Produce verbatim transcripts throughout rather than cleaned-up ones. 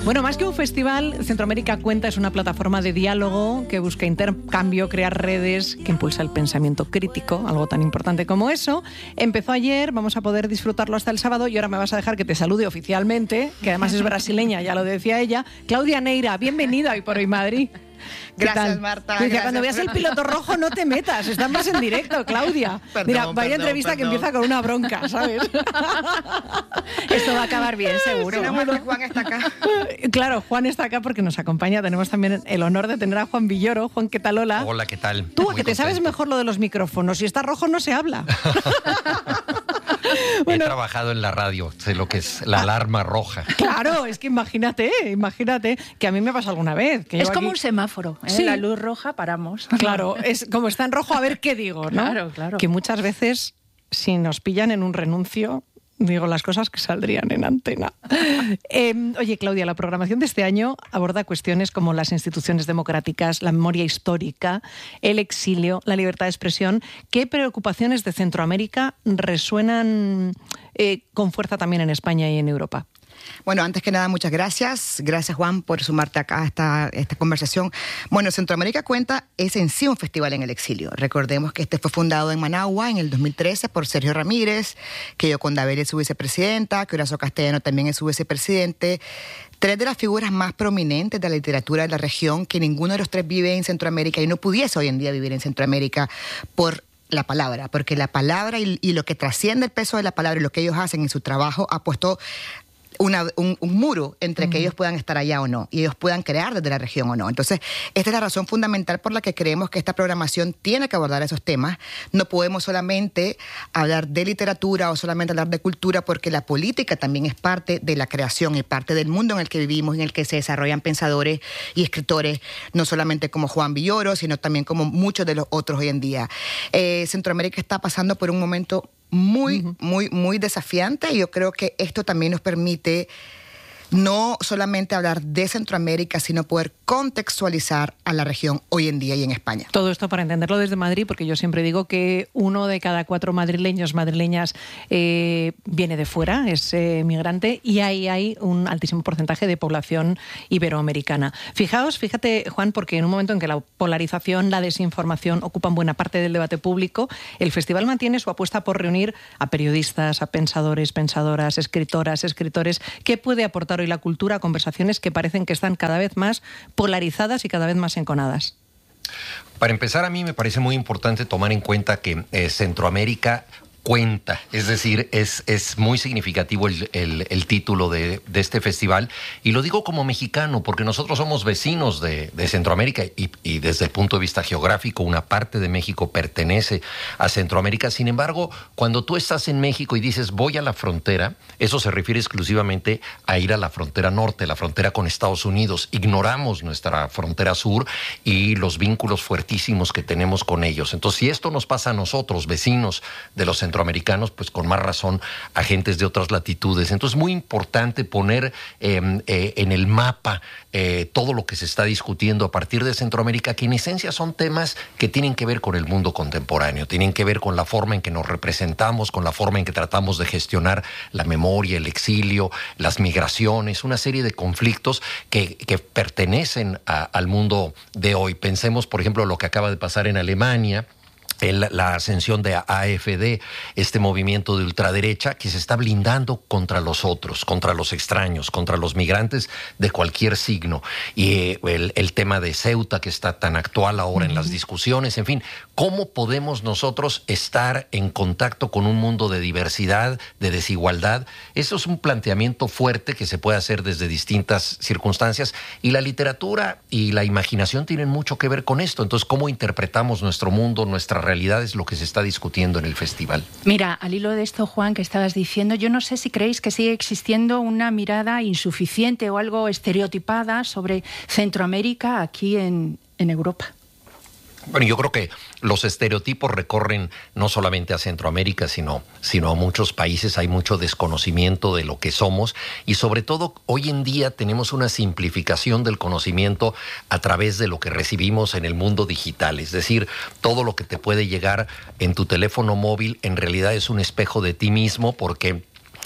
Bueno, más que un festival, Centroamérica Cuenta es una plataforma de diálogo que busca intercambio, crear redes, que impulsa el pensamiento crítico, algo tan importante como eso. Empezó ayer, vamos a poder disfrutarlo hasta el sábado y ahora me vas a dejar que te salude oficialmente, que además es brasileña, ya lo decía ella. Claudia Neira, bienvenida a Hoy por Hoy Madrid. Gracias, tal? Marta. Dice, gracias. Cuando veas el piloto rojo no te metas, estamos en directo, Claudia. Perdón, Mira, vaya perdón, entrevista perdón. que empieza con una bronca, ¿sabes? Esto va a acabar bien, seguro. Menos mal que Juan está acá. Claro, Juan está acá porque nos acompaña. Tenemos también el honor de tener a Juan Villoro. Juan, ¿qué tal? Hola. Hola, ¿qué tal? Tú, a Muy que te contento. sabes mejor lo de los micrófonos. Si está rojo no se habla. Bueno, He trabajado en la radio, sé lo que es la alarma roja. claro, es que imagínate, imagínate que a mí me pasa alguna vez. Que Es llevo como aquí- un semáforo. ¿eh? Sí. La luz roja, paramos. Claro, es como está en rojo, a ver qué digo, ¿no? Claro, claro. Que muchas veces, si nos pillan en un renuncio, digo las cosas que saldrían en antena. Eh, oye, Claudia, la programación de este año aborda cuestiones como las instituciones democráticas, la memoria histórica, el exilio, la libertad de expresión. ¿Qué preocupaciones de Centroamérica resuenan eh, con fuerza también en España y en Europa? Bueno, antes que nada, muchas gracias. Gracias, Juan, por sumarte acá a esta, esta conversación. Bueno, Centroamérica Cuenta es en sí un festival en el exilio. Recordemos que este fue fundado en Managua en el dos mil trece por Sergio Ramírez, que Yoconda Belli es su vicepresidenta, que Horacio Castellano también es su vicepresidente. Tres de las figuras más prominentes de la literatura de la región, que ninguno de los tres vive en Centroamérica y no pudiese hoy en día vivir en Centroamérica por la palabra, porque la palabra y, y lo que trasciende el peso de la palabra y lo que ellos hacen en su trabajo ha puesto Una, un, un muro entre uh-huh. que ellos puedan estar allá o no y ellos puedan crear desde la región o no. Entonces, esta es la razón fundamental por la que creemos que esta programación tiene que abordar esos temas. No podemos solamente hablar de literatura o solamente hablar de cultura, porque la política también es parte de la creación y parte del mundo en el que vivimos, en el que se desarrollan pensadores y escritores, no solamente como Juan Villoro, sino también como muchos de los otros hoy en día. Eh, Centroamérica está pasando por un momento muy, uh-huh. muy, muy desafiante, y yo creo que esto también nos permite no solamente hablar de Centroamérica, sino poder contextualizar a la región hoy en día y en España. Todo esto para entenderlo desde Madrid, porque yo siempre digo que uno de cada cuatro madrileños, madrileñas, eh, viene de fuera, es eh, migrante, y ahí hay un altísimo porcentaje de población iberoamericana. Fijaos, fíjate, Juan, porque en un momento en que la polarización, la desinformación ocupan buena parte del debate público, el festival mantiene su apuesta por reunir a periodistas, a pensadores, pensadoras, escritoras, escritores. ¿Qué puede aportar hoy la cultura a conversaciones que parecen que están cada vez más polarizadas y cada vez más enconadas? Para empezar, a mí me parece muy importante tomar en cuenta que eh, Centroamérica Cuenta, es decir, es, es muy significativo el, el, el título de, de este festival, y lo digo como mexicano porque nosotros somos vecinos de, de Centroamérica y, y desde el punto de vista geográfico una parte de México pertenece a Centroamérica. Sin embargo, cuando tú estás en México y dices voy a la frontera, eso se refiere exclusivamente a ir a la frontera norte, la frontera con Estados Unidos. Ignoramos nuestra frontera sur y los vínculos fuertísimos que tenemos con ellos. Entonces, si esto nos pasa a nosotros, vecinos de los centroamericanos, centroamericanos, pues con más razón a gentes de otras latitudes. Entonces, muy importante poner eh, eh, en el mapa eh, todo lo que se está discutiendo a partir de Centroamérica, que en esencia son temas que tienen que ver con el mundo contemporáneo, tienen que ver con la forma en que nos representamos, con la forma en que tratamos de gestionar la memoria, el exilio, las migraciones, una serie de conflictos que, que pertenecen a, al mundo de hoy. Pensemos, por ejemplo, lo que acaba de pasar en Alemania, El, la ascensión de A F D, este movimiento de ultraderecha que se está blindando contra los otros, contra los extraños, contra los migrantes de cualquier signo. Y eh, el, el tema de Ceuta, que está tan actual ahora uh-huh. en las discusiones, en fin, ¿cómo podemos nosotros estar en contacto con un mundo de diversidad, de desigualdad? Eso es un planteamiento fuerte que se puede hacer desde distintas circunstancias, y la literatura y la imaginación tienen mucho que ver con esto. Entonces, ¿cómo interpretamos nuestro mundo, nuestra realidad? Es lo que se está discutiendo en el festival. Mira, al hilo de esto, Juan, que estabas diciendo, yo no sé si creéis que sigue existiendo una mirada insuficiente o algo estereotipada sobre Centroamérica aquí en, en Europa. Bueno, yo creo que los estereotipos recorren no solamente a Centroamérica, sino, sino a muchos países. Hay mucho desconocimiento de lo que somos, y sobre todo hoy en día tenemos una simplificación del conocimiento a través de lo que recibimos en el mundo digital. Es decir, todo lo que te puede llegar en tu teléfono móvil en realidad es un espejo de ti mismo, porque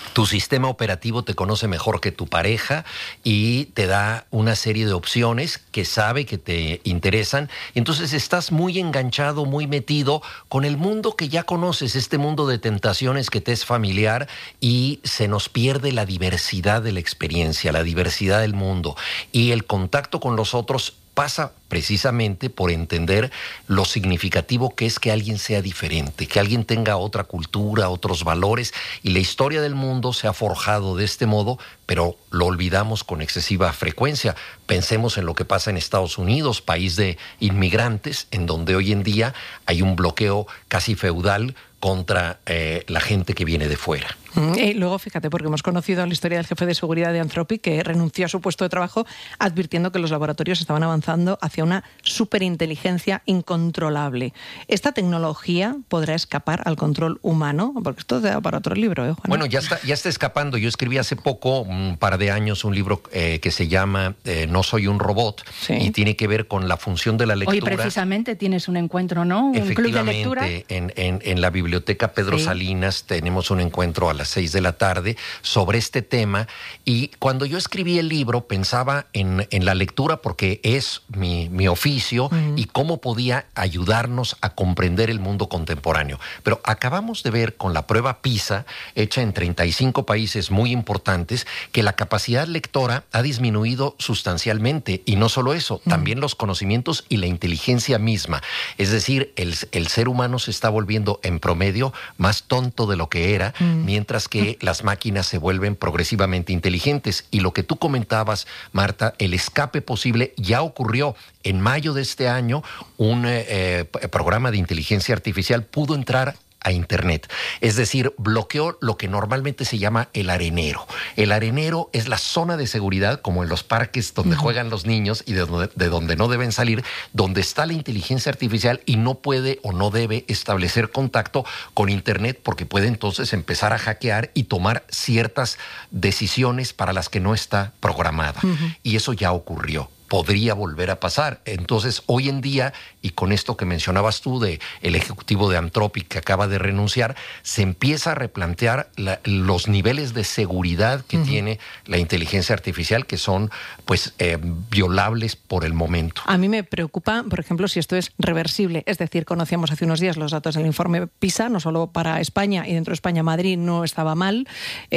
Tu sistema operativo te conoce mejor que tu pareja y te da una serie de opciones que sabe que te interesan. Entonces estás muy enganchado, muy metido con el mundo que ya conoces, este mundo de tentaciones que te es familiar, y se nos pierde la diversidad de la experiencia, la diversidad del mundo. Y el contacto con los otros pasa precisamente por entender lo significativo que es que alguien sea diferente, que alguien tenga otra cultura, otros valores, y la historia del mundo se ha forjado de este modo, pero lo olvidamos con excesiva frecuencia. Pensemos en lo que pasa en Estados Unidos, país de inmigrantes, en donde hoy en día hay un bloqueo casi feudal contra eh, la gente que viene de fuera. Y luego, fíjate, porque hemos conocido la historia del jefe de seguridad de Anthropic, que renunció a su puesto de trabajo advirtiendo que los laboratorios estaban avanzando hacia una superinteligencia incontrolable. ¿Esta tecnología podrá escapar al control humano? Porque esto da para otro libro, ¿eh, Juan? Bueno, ya está, ya está escapando. Yo escribí hace poco, un par de años, un libro eh, que se llama eh, No soy un robot, sí, y tiene que ver con la función de la lectura. Hoy precisamente tienes un encuentro, ¿no? Un club de lectura. En, en, en la Biblioteca Pedro sí. Salinas tenemos un encuentro a las seis de la tarde sobre este tema, y cuando yo escribí el libro pensaba en, en la lectura porque es mi, mi oficio, uh-huh, y cómo podía ayudarnos a comprender el mundo contemporáneo. Pero acabamos de ver con la prueba PISA, hecha en treinta y cinco países muy importantes, que la capacidad lectora ha disminuido sustancialmente, y no solo eso, uh-huh, también los conocimientos y la inteligencia misma. Es decir, el, el ser humano se está volviendo en promedio más tonto de lo que era, uh-huh, mientras que las máquinas se vuelven progresivamente inteligentes. Y lo que tú comentabas, Marta, el escape posible ya ocurrió. En mayo de este año, un eh, programa de inteligencia artificial pudo entrar a Internet. Es decir, bloqueó lo que normalmente se llama el arenero. El arenero es la zona de seguridad, como en los parques donde uh-huh. juegan los niños y de donde, de donde no deben salir, donde está la inteligencia artificial y no puede o no debe establecer contacto con Internet, porque puede entonces empezar a hackear y tomar ciertas decisiones para las que no está programada. Uh-huh. Y eso ya ocurrió. Podría volver a pasar. Entonces, hoy en día, y con esto que mencionabas tú de el ejecutivo de Anthropic que acaba de renunciar, se empieza a replantear la, los niveles de seguridad que uh-huh. tiene la inteligencia artificial, que son pues eh, violables por el momento. A mí me preocupa, por ejemplo, si esto es reversible. Es decir, conocíamos hace unos días los datos del informe PISA, no solo para España, y dentro de España Madrid no estaba mal,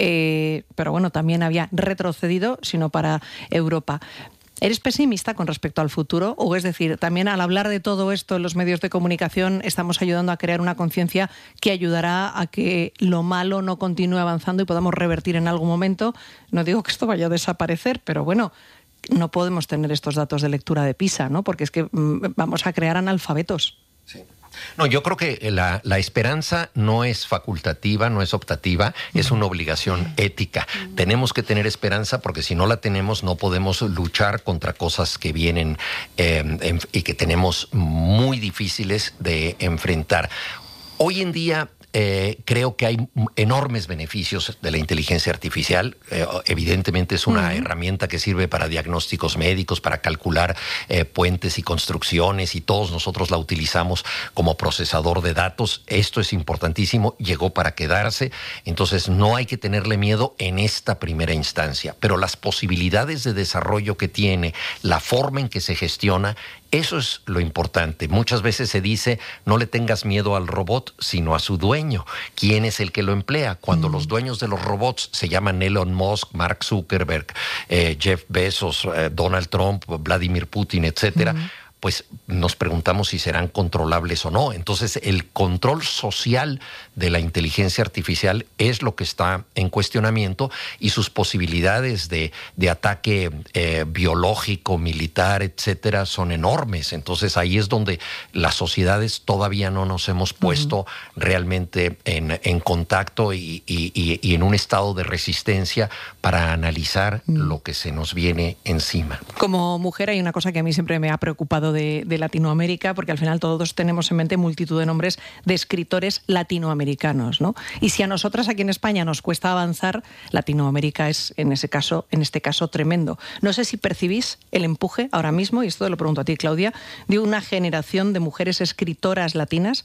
eh, pero bueno, también había retrocedido, sino para Europa. ¿Eres pesimista con respecto al futuro? O es decir, también al hablar de todo esto en los medios de comunicación estamos ayudando a crear una conciencia que ayudará a que lo malo no continúe avanzando y podamos revertir en algún momento. No digo que esto vaya a desaparecer, pero bueno, no podemos tener estos datos de lectura de PISA, ¿no? Porque es que mmm, vamos a crear analfabetos. Sí. No, yo creo que la, la esperanza no es facultativa, no es optativa, es una obligación ética. Tenemos que tener esperanza porque si no la tenemos no podemos luchar contra cosas que vienen eh, en, y que tenemos muy difíciles de enfrentar. Hoy en día Eh, creo que hay enormes beneficios de la inteligencia artificial. Eh, evidentemente es una uh-huh. herramienta que sirve para diagnósticos médicos, para calcular eh, puentes y construcciones, y todos nosotros la utilizamos como procesador de datos. Esto es importantísimo, llegó para quedarse, entonces no hay que tenerle miedo en esta primera instancia, pero las posibilidades de desarrollo que tiene, la forma en que se gestiona, eso es lo importante. Muchas veces se dice, no le tengas miedo al robot, sino a su dueño. ¿Quién es el que lo emplea? Cuando mm. los dueños de los robots se llaman Elon Musk, Mark Zuckerberg, eh, Jeff Bezos, eh, Donald Trump, Vladimir Putin, etcétera, mm. pues nos preguntamos si serán controlables o no. Entonces, el control social de la inteligencia artificial es lo que está en cuestionamiento, y sus posibilidades de, de ataque eh, biológico, militar, etcétera, son enormes. Entonces, ahí es donde las sociedades todavía no nos hemos puesto uh-huh. realmente en, en contacto y, y, y, y en un estado de resistencia para analizar uh-huh. lo que se nos viene encima. Como mujer hay una cosa que a mí siempre me ha preocupado De, de Latinoamérica, porque al final todos tenemos en mente multitud de nombres de escritores latinoamericanos, ¿no? Y si a nosotras aquí en España nos cuesta avanzar, Latinoamérica es en ese caso, en este caso tremendo. No sé si percibís el empuje ahora mismo, y esto te lo pregunto a ti, Claudia, de una generación de mujeres escritoras latinas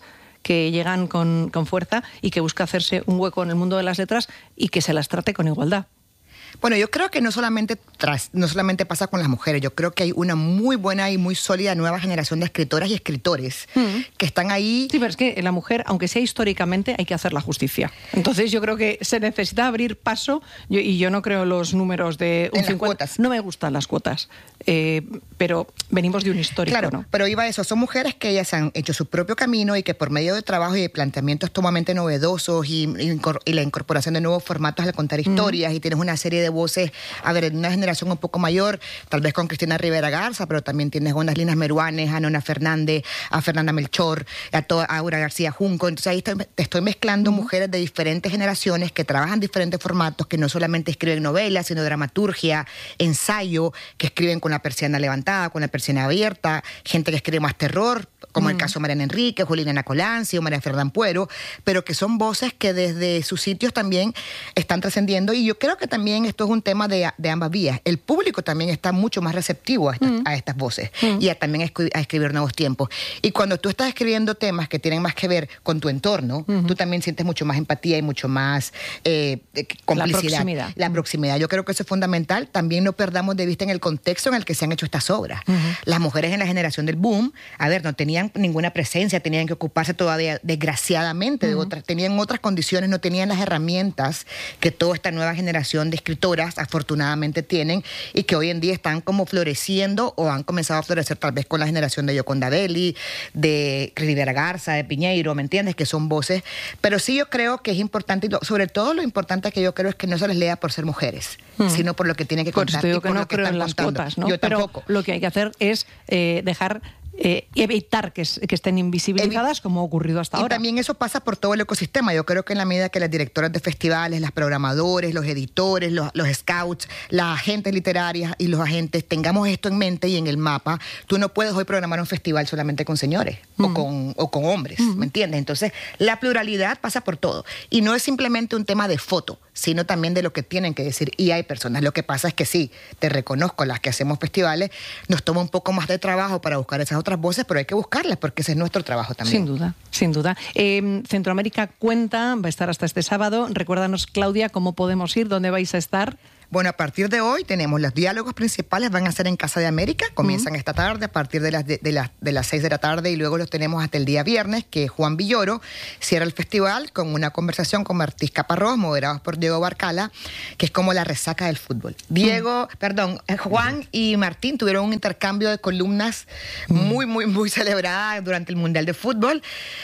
que llegan con, con fuerza y que busca hacerse un hueco en el mundo de las letras y que se las trate con igualdad. Bueno, yo creo que no solamente, tras, no solamente pasa con las mujeres, yo creo que hay una muy buena y muy sólida nueva generación de escritoras y escritores mm. que están ahí. Sí, pero es que la mujer, aunque sea históricamente, hay que hacer la justicia. Entonces yo creo que se necesita abrir paso, yo, y yo no creo los números de un en cincuenta. Las cuotas. No me gustan las cuotas, eh, pero venimos de un histórico, claro, ¿no? Pero iba a eso, son mujeres que ellas han hecho su propio camino y que por medio de trabajo y de planteamientos sumamente novedosos y, y, y la incorporación de nuevos formatos al contar historias mm. y tienes una serie de voces, a ver, en una generación un poco mayor, tal vez con Cristina Rivera Garza, pero también tienes a unas Linas Meruanes, a Nona Fernández, a Fernanda Melchor, a, to, a Aura García Junco. Entonces ahí estoy, te estoy mezclando mm. mujeres de diferentes generaciones que trabajan diferentes formatos, que no solamente escriben novelas, sino dramaturgia, ensayo, que escriben con la persiana levantada, con la persiana abierta, gente que escribe más terror, como mm. el caso de Mariana Enrique, Juliana Colanzi o María Fernán Puero, pero que son voces que desde sus sitios también están trascendiendo, y yo creo que también esto es un tema de, de ambas vías. El público también está mucho más receptivo a estas, mm. a estas voces mm. y a, también a, escri- a escribir nuevos tiempos. Y cuando tú estás escribiendo temas que tienen más que ver con tu entorno, mm-hmm. tú también sientes mucho más empatía y mucho más eh, complicidad. La proximidad. La proximidad. Yo creo que eso es fundamental. También no perdamos de vista en el contexto en el que se han hecho estas obras. Mm-hmm. Las mujeres en la generación del boom, a ver, no tenían ninguna presencia, tenían que ocuparse todavía, desgraciadamente, mm-hmm. de otras, tenían otras condiciones, no tenían las herramientas que toda esta nueva generación de escritoras afortunadamente tienen y que hoy en día están como floreciendo o han comenzado a florecer tal vez con la generación de Yoconda Belli, de Rivera Garza, de Piñeiro, ¿me entiendes? Que son voces. Pero sí yo creo que es importante, y lo, sobre todo lo importante que yo creo es que no se les lea por ser mujeres, mm. sino por lo que tienen que contar. Pues y digo por que no lo que creo están en las contando. cuotas, ¿no? Yo Pero tampoco. Lo que hay que hacer es eh, dejar... Eh, evitar que, que estén invisibilizadas, Evi- como ha ocurrido hasta y ahora. Y también eso pasa por todo el ecosistema. Yo creo que en la medida que las directoras de festivales, las programadores, los editores, los, los scouts, las agentes literarias y los agentes tengamos esto en mente y en el mapa, tú no puedes hoy programar un festival solamente con señores mm. o, con, o con hombres, mm. ¿me entiendes? Entonces, la pluralidad pasa por todo. Y no es simplemente un tema de foto, sino también de lo que tienen que decir. Y hay personas. Lo que pasa es que sí, te reconozco, las que hacemos festivales, nos toma un poco más de trabajo para buscar esas otras voces, pero hay que buscarlas porque ese es nuestro trabajo también. Sin duda, sin duda. Eh, Centroamérica Cuenta va a estar hasta este sábado. Recuérdanos, Claudia, cómo podemos ir, dónde vais a estar. Bueno, a partir de hoy tenemos los diálogos principales, van a ser en Casa de América, comienzan uh-huh. esta tarde a partir de las, de, de, las, de las seis de la tarde y luego los tenemos hasta el día viernes, que Juan Villoro cierra el festival con una conversación con Martí Caparrós, moderados por Diego Barcala, que es como la resaca del fútbol. Diego, uh-huh. perdón, Juan uh-huh. y Martín tuvieron un intercambio de columnas uh-huh. muy, muy, muy celebrada durante el Mundial de Fútbol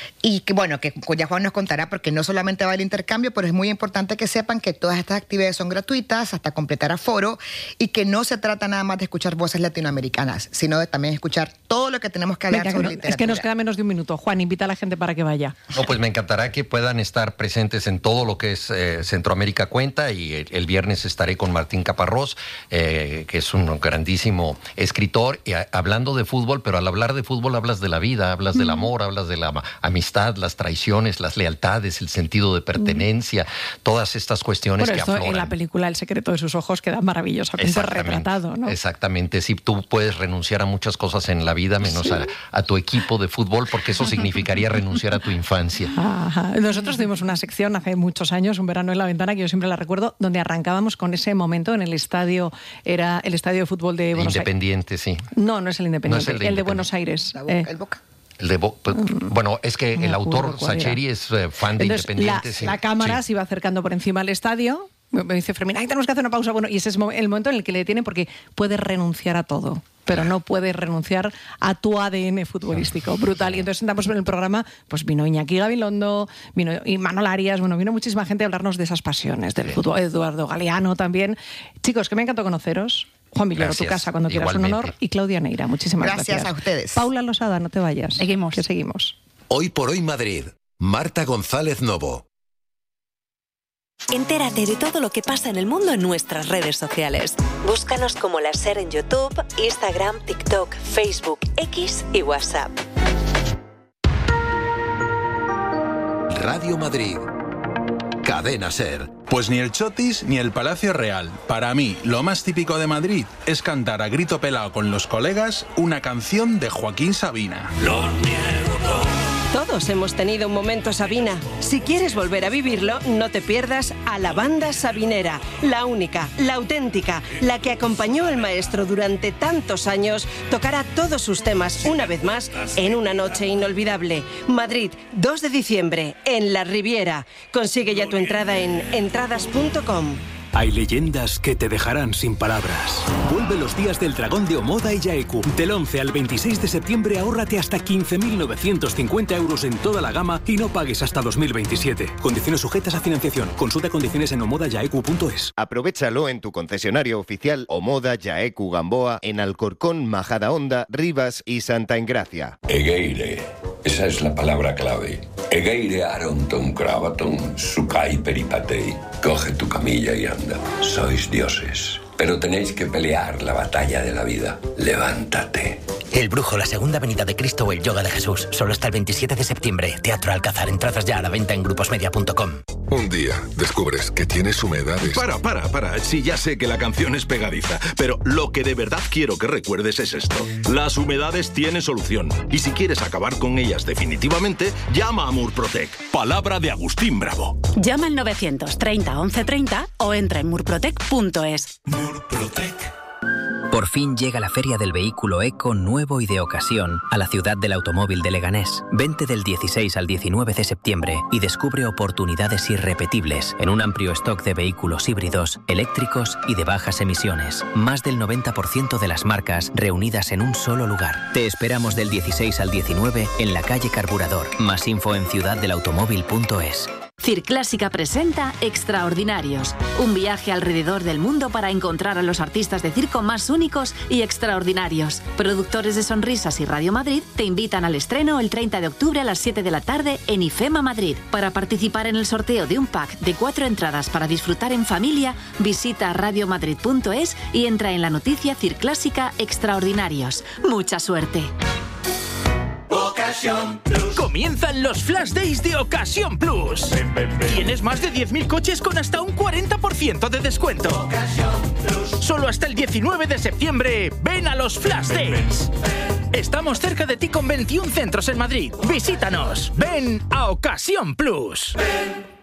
y que, bueno, que ya Juan nos contará porque no solamente va el intercambio, pero es muy importante que sepan que todas estas actividades son gratuitas hasta completar aforo y que no se trata nada más de escuchar voces latinoamericanas, sino de también escuchar todo lo que tenemos que hablar Venga, sobre no, literatura. Es que nos queda menos de un minuto. Juan, invita a la gente para que vaya. No, pues me encantará que puedan estar presentes en todo lo que es eh, Centroamérica Cuenta y el, el viernes estaré con Martín Caparrós, eh, que es un grandísimo escritor, y a, hablando de fútbol, pero al hablar de fútbol hablas de la vida, hablas mm. del amor, hablas de la amistad, las traiciones, las lealtades, el sentido de pertenencia, mm. todas estas cuestiones bueno, que esto afloran. En la película El secreto de sus ojos queda maravillosamente retratado, ¿no? Exactamente, sí, tú puedes renunciar a muchas cosas en la vida, menos sí. a, a tu equipo de fútbol, porque eso significaría renunciar a tu infancia. Ajá. Nosotros tuvimos una sección hace muchos años, Un verano en la ventana, que yo siempre la recuerdo, donde arrancábamos con ese momento en el estadio, era el estadio de fútbol de Buenos Independiente, Aires. sí. No, no es el Independiente, no es el de, el de Buenos Aires. La Boca, eh. el Boca. El de Bo- bueno, es que no el autor Sacheri era. es eh, fan de Entonces, Independiente. La, sí. la cámara sí. se iba acercando por encima del estadio. Me dice Fermín, ahí tenemos que hacer una pausa. Bueno, y ese es el momento en el que le detienen porque puedes renunciar a todo, pero no puedes renunciar a tu A D N futbolístico. Brutal. Y entonces sentamos en el programa, pues vino Iñaki Gabilondo, vino Imanol Arias, bueno, vino muchísima gente a hablarnos de esas pasiones del fútbol. Eduardo Galeano también. Chicos, que me encantó conoceros. Juan Villoro, tu casa cuando quieras, un honor. Y Claudia Neira, muchísimas gracias. Gracias a ustedes. Paula Losada, no te vayas. Seguimos. Que seguimos. Hoy por hoy Madrid. Marta González Novo. Entérate de todo lo que pasa en el mundo en nuestras redes sociales. Búscanos como La Ser en YouTube, Instagram, TikTok, Facebook, X y WhatsApp. Radio Madrid. Cadena Ser. Pues ni el Chotis ni el Palacio Real. Para mí, lo más típico de Madrid es cantar a grito pelado con los colegas una canción de Joaquín Sabina. Lo niego todo. Todos hemos tenido un momento Sabina. Si quieres volver a vivirlo, no te pierdas a la banda sabinera, la única, la auténtica, la que acompañó al maestro durante tantos años, tocará todos sus temas una vez más en una noche inolvidable. Madrid, dos de diciembre, en la Riviera. Consigue ya tu entrada en entradas punto com. Hay leyendas que te dejarán sin palabras. Vuelve los días del dragón de Omoda y Yaeku. Del once al veintiséis de septiembre ahórrate hasta quince mil novecientos cincuenta euros en toda la gama y no pagues hasta dos mil veintisiete. Condiciones sujetas a financiación. Consulta condiciones en omoda yaeku punto es. Aprovéchalo en tu concesionario oficial Omoda Yaeku Gamboa en Alcorcón, Majadahonda, Rivas y Santa Engracia. Egeire. Esa es la palabra clave. Egeire Aronton Cravaton Sukai Peripatei. Coge tu camilla y anda. Sois dioses. Pero tenéis que pelear la batalla de la vida. Levántate. El Brujo, la Segunda Venida de Cristo o el Yoga de Jesús. Solo hasta el veintisiete de septiembre. Teatro Alcázar. Entradas ya a la venta en gruposmedia punto com. Un día descubres que tienes humedades. Para, para, para. Sí, ya sé que la canción es pegadiza, pero lo que de verdad quiero que recuerdes es esto. Las humedades tienen solución. Y si quieres acabar con ellas definitivamente, llama a Murprotec. Palabra de Agustín Bravo. Llama al novecientos treinta once treinta o entra en murprotec punto es. Murprotec. Por fin llega la Feria del Vehículo Eco nuevo y de ocasión a la ciudad del automóvil de Leganés. Vente del dieciséis al diecinueve de septiembre y descubre oportunidades irrepetibles en un amplio stock de vehículos híbridos, eléctricos y de bajas emisiones. Más del noventa por ciento de las marcas reunidas en un solo lugar. Te esperamos del dieciséis al diecinueve en la calle Carburador. Más info en ciudad del automóvil punto es. Circlásica presenta Extraordinarios, un viaje alrededor del mundo para encontrar a los artistas de circo más únicos y extraordinarios. Productores de Sonrisas y Radio Madrid te invitan al estreno el treinta de octubre a las siete de la tarde en IFEMA Madrid. Para participar en el sorteo de un pack de cuatro entradas para disfrutar en familia, visita radio madrid punto es y entra en la noticia Circlásica Extraordinarios. ¡Mucha suerte! Ocasión Plus. Comienzan los Flash Days de Ocasión Plus. Ven, ven, ven. Tienes más de diez mil coches con hasta un cuarenta por ciento de descuento. Ocasión Plus. Solo hasta el diecinueve de septiembre. Ven a los Flash ven, Days. Ven, ven. Estamos cerca de ti con veintiún centros en Madrid. Visítanos. Ven a Ocasión Plus. Ven.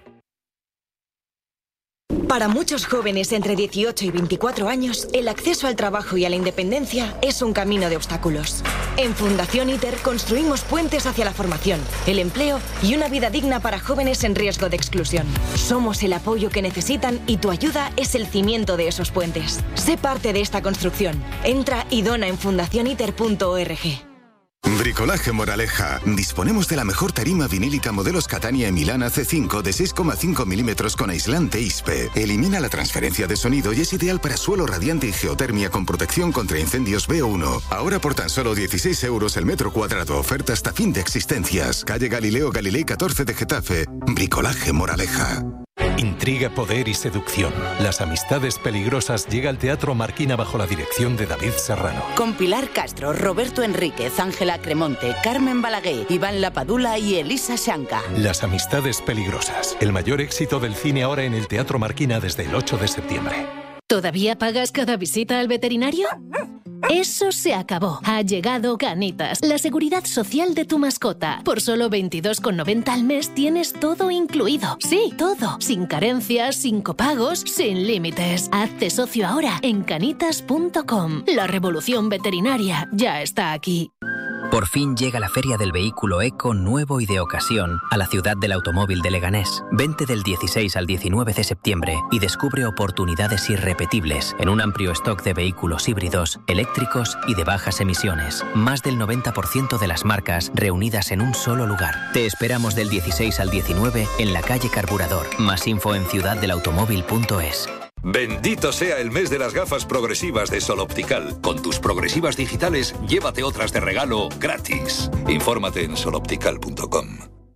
Para muchos jóvenes entre dieciocho y veinticuatro años, el acceso al trabajo y a la independencia es un camino de obstáculos. En Fundación ITER construimos puentes hacia la formación, el empleo y una vida digna para jóvenes en riesgo de exclusión. Somos el apoyo que necesitan y tu ayuda es el cimiento de esos puentes. Sé parte de esta construcción. Entra y dona en fundación iter punto org. Bricolaje Moraleja. Disponemos de la mejor tarima vinílica modelos Catania y Milana C cinco de seis coma cinco milímetros con aislante I S P E. Elimina la transferencia de sonido y es ideal para suelo radiante y geotermia con protección contra incendios B O uno. Ahora por tan solo dieciséis euros el metro cuadrado. Oferta hasta fin de existencias. Calle Galileo Galilei catorce de Getafe. Bricolaje Moraleja. Intriga, poder y seducción. Las amistades peligrosas llega al Teatro Marquina bajo la dirección de David Serrano. Con Pilar Castro, Roberto Enríquez, Ángela Cremonte, Carmen Balaguer, Iván Lapadula y Elisa Shanka. Las amistades peligrosas. El mayor éxito del cine ahora en el Teatro Marquina desde el ocho de septiembre. ¿Todavía pagas cada visita al veterinario? Eso se acabó. Ha llegado Canitas, la seguridad social de tu mascota. Por solo veintidós con noventa al mes tienes todo incluido. Sí, todo. Sin carencias, sin copagos, sin límites. Hazte socio ahora en canitas punto com. La revolución veterinaria ya está aquí. Por fin llega la Feria del Vehículo Eco nuevo y de ocasión a la ciudad del automóvil de Leganés. Vente del dieciséis al diecinueve de septiembre y descubre oportunidades irrepetibles en un amplio stock de vehículos híbridos, eléctricos y de bajas emisiones. Más del noventa por ciento de las marcas reunidas en un solo lugar. Te esperamos del dieciséis al diecinueve en la calle Carburador. Más info en ciudad del automóvil punto es. Bendito sea el mes de las gafas progresivas de Sol Optical. Con tus progresivas digitales, llévate otras de regalo gratis. Infórmate en sol optical punto com.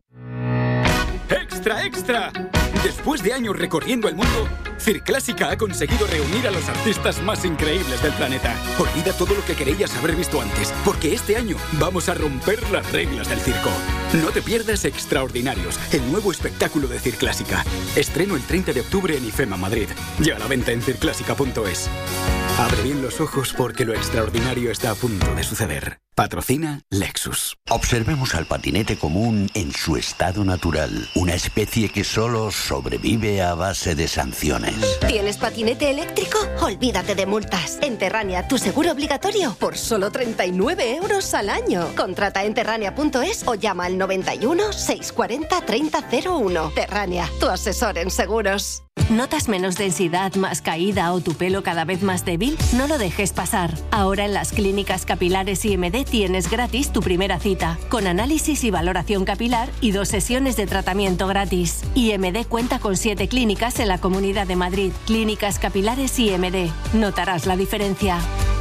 ¡Extra, extra! Después de años recorriendo el mundo, Circlásica ha conseguido reunir a los artistas más increíbles del planeta. Olvida todo lo que querías haber visto antes, porque este año vamos a romper las reglas del circo. No te pierdas Extraordinarios, el nuevo espectáculo de Circlásica. Estreno el treinta de octubre en IFEMA Madrid. Ya a la venta en circlásica punto es. Abre bien los ojos porque lo extraordinario está a punto de suceder. Patrocina Lexus. Observemos al patinete común en su estado natural. Una especie que solo sobrevive a base de sanciones. ¿Tienes patinete eléctrico? Olvídate de multas. En Terrania, tu seguro obligatorio por solo treinta y nueve euros al año. Contrata en terrania punto es o llama al noventa y uno, seiscientos cuarenta, treinta cero uno. Terrania, tu asesor en seguros. ¿Notas menos densidad, más caída o tu pelo cada vez más débil? No lo dejes pasar. Ahora en las clínicas capilares I M D tienes gratis tu primera cita, con análisis y valoración capilar y dos sesiones de tratamiento gratis. I M D cuenta con siete clínicas en la Comunidad de Madrid. Clínicas capilares I M D. Notarás la diferencia.